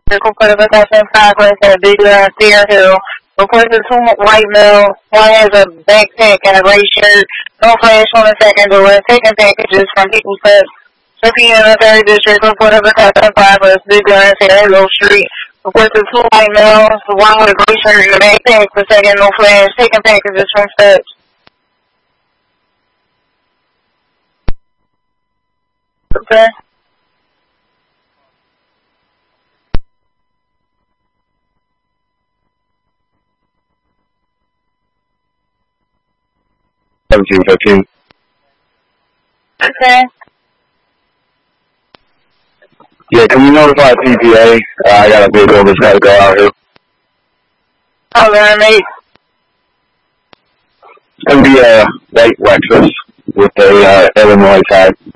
Report of a in progress at Bigger and Fair Hill. Report the two white males. One has a backpack and a gray shirt. No flash on the second door. Taking packages from people's pets. Repeating the third district. Report of a in progress. Bigger and Fair Hill Street. Report the two white males. One with a gray shirt and a backpack. The second no flash. Taking packages from pets. Okay. $17.15. Okay. Yeah, can you notify CPA? I got a vehicle that's got to go out here. Hold on, mate. It's going to be a white Lexus with a Illinois tag.